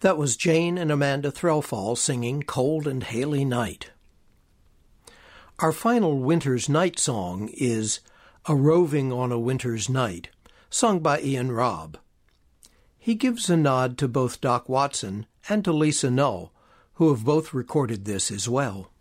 That was Jane and Amanda Threlfall singing Cold and Haily Night. Our final winter's night song is A Roving on a Winter's Night, sung by Ian Robb. He gives a nod to both Doc Watson and to Lisa Null, who have both recorded this as well.